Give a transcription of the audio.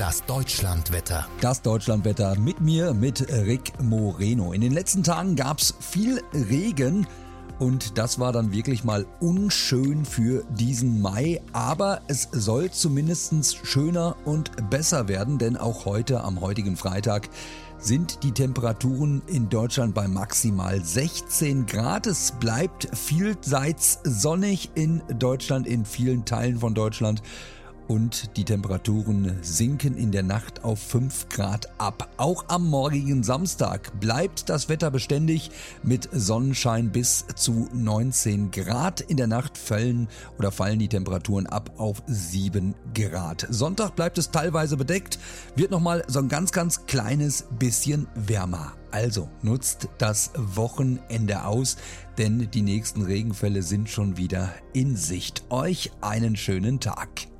Das Deutschlandwetter. Das Deutschlandwetter mit mir, mit Rick Moreno. In den letzten Tagen gab's viel Regen und das war dann wirklich mal unschön für diesen Mai. Aber es soll zumindest schöner und besser werden, denn auch heute, am heutigen Freitag, sind die Temperaturen in Deutschland bei maximal 16 Grad. Es bleibt vielseits sonnig in Deutschland, in vielen Teilen von Deutschland. Und die Temperaturen sinken in der Nacht auf 5 Grad ab. Auch am morgigen Samstag bleibt das Wetter beständig mit Sonnenschein bis zu 19 Grad. In der Nacht fallen die Temperaturen ab auf 7 Grad. Sonntag bleibt es teilweise bedeckt, wird nochmal so ein ganz kleines bisschen wärmer. Also nutzt das Wochenende aus, denn die nächsten Regenfälle sind schon wieder in Sicht. Euch einen schönen Tag.